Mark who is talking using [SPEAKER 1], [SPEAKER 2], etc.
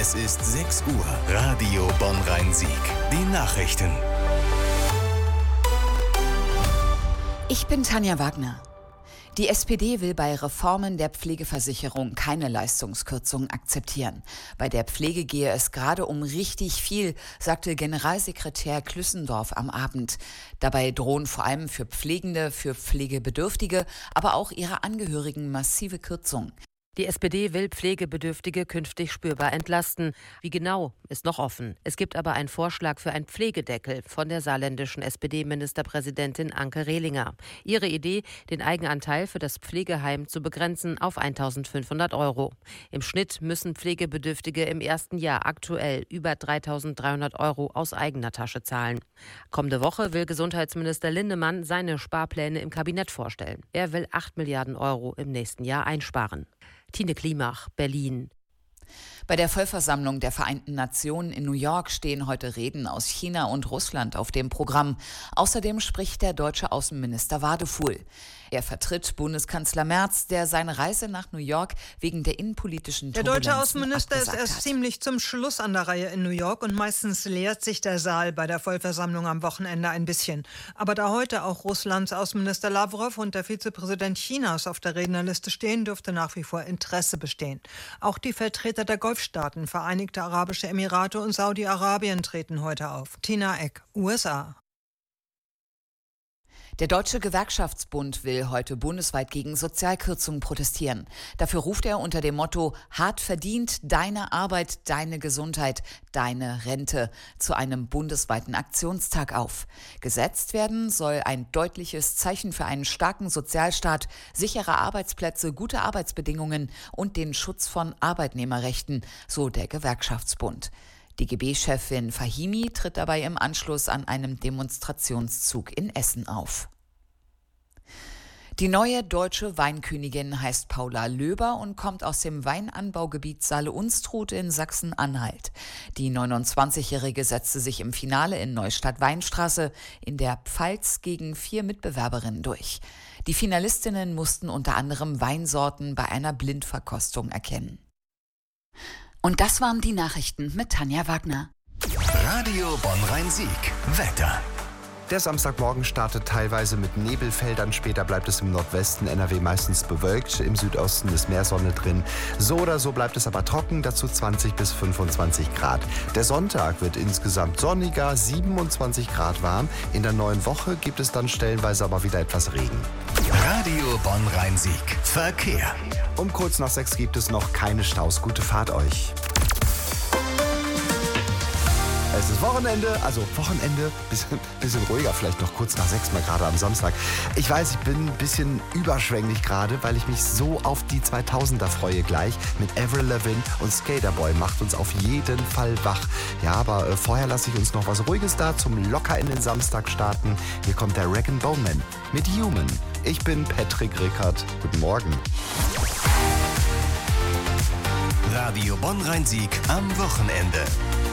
[SPEAKER 1] Es ist 6 Uhr. Radio Bonn-Rhein-Sieg. Die Nachrichten.
[SPEAKER 2] Ich bin Tanja Wagner. Die SPD will bei Reformen der Pflegeversicherung keine Leistungskürzungen akzeptieren. Bei der Pflege gehe es gerade um richtig viel, sagte Generalsekretär Klüssendorf am Abend. Dabei drohen vor allem für Pflegende, für Pflegebedürftige, aber auch ihre Angehörigen massive Kürzungen.
[SPEAKER 3] Die SPD will Pflegebedürftige künftig spürbar entlasten. Wie genau, ist noch offen. Es gibt aber einen Vorschlag für einen Pflegedeckel von der saarländischen SPD-Ministerpräsidentin Anke Rehlinger. Ihre Idee, den Eigenanteil für das Pflegeheim zu begrenzen auf 1.500 €. Im Schnitt müssen Pflegebedürftige im ersten Jahr aktuell über 3.300 € aus eigener Tasche zahlen. Kommende Woche will Gesundheitsminister Lindemann seine Sparpläne im Kabinett vorstellen. Er will 8 Milliarden € im nächsten Jahr einsparen. Tine Klimach, Berlin.
[SPEAKER 2] Bei der Vollversammlung der Vereinten Nationen in New York stehen heute Reden aus China und Russland auf dem Programm. Außerdem spricht der deutsche Außenminister Wadefuhl. Er vertritt Bundeskanzler Merz, der seine Reise nach New York wegen der innenpolitischen Turbulenzen
[SPEAKER 4] Der deutsche Außenminister ist erst
[SPEAKER 2] hat.
[SPEAKER 4] ziemlich zum Schluss an der Reihe in New York und meistens leert sich der Saal bei der Vollversammlung am Wochenende ein bisschen. Aber da heute auch Russlands Außenminister Lavrov und der Vizepräsident Chinas auf der Rednerliste stehen, dürfte nach wie vor Interesse bestehen. Auch die Vertreter der Golfstaaten, Vereinigte Arabische Emirate und Saudi-Arabien treten heute auf. Tina Eck, USA.
[SPEAKER 2] Der Deutsche Gewerkschaftsbund will heute bundesweit gegen Sozialkürzungen protestieren. Dafür ruft er unter dem Motto „Hart verdient, deine Arbeit, deine Gesundheit, deine Rente" zu einem bundesweiten Aktionstag auf. Gesetzt werden soll ein deutliches Zeichen für einen starken Sozialstaat, sichere Arbeitsplätze, gute Arbeitsbedingungen und den Schutz von Arbeitnehmerrechten, so der Gewerkschaftsbund. DGB-Chefin Fahimi tritt dabei im Anschluss an einem Demonstrationszug in Essen auf. Die neue deutsche Weinkönigin heißt Paula Löber und kommt aus dem Weinanbaugebiet Saale-Unstrut in Sachsen-Anhalt. Die 29-Jährige setzte sich im Finale in Neustadt-Weinstraße in der Pfalz gegen 4 Mitbewerberinnen durch. Die Finalistinnen mussten unter anderem Weinsorten bei einer Blindverkostung erkennen. Und das waren die Nachrichten mit Tanja Wagner.
[SPEAKER 1] Radio Bonn-Rhein-Sieg. Wetter.
[SPEAKER 5] Der Samstagmorgen startet teilweise mit Nebelfeldern, später bleibt es im Nordwesten NRW meistens bewölkt, im Südosten ist mehr Sonne drin. So oder so bleibt es aber trocken, dazu 20 bis 25 Grad. Der Sonntag wird insgesamt sonniger, 27 Grad warm. In der neuen Woche gibt es dann stellenweise aber wieder etwas Regen.
[SPEAKER 1] Radio Bonn-Rhein-Sieg. Verkehr.
[SPEAKER 5] Um kurz nach 6 gibt es noch keine Staus. Gute Fahrt euch. Es ist Wochenende, bisschen ruhiger, vielleicht noch kurz nach 6 mal gerade am Samstag. Ich weiß, ich bin ein bisschen überschwänglich gerade, weil ich mich so auf die 2000er freue gleich. Mit Avril Lavigne und Skaterboy macht uns auf jeden Fall wach. Ja, aber vorher lasse ich uns noch was Ruhiges da zum locker in den Samstag starten. Hier kommt der Rag & Bone Man mit Human. Ich bin Patrick Rickert. Guten Morgen.
[SPEAKER 1] Radio Bonn-Rhein-Sieg am Wochenende.